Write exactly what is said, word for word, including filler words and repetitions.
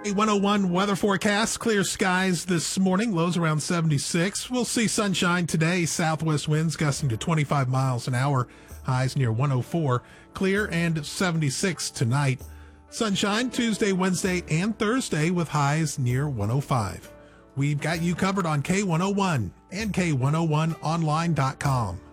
one oh one weather forecast. Clear skies this morning. Lows around seventy-six. We'll see sunshine today. Southwest winds gusting to twenty-five miles an hour. Highs near one oh four. Clear and seventy-six tonight. Sunshine Tuesday, Wednesday, and Thursday with highs near one oh five. We've got you covered on K one oh one and K one oh one online dot com.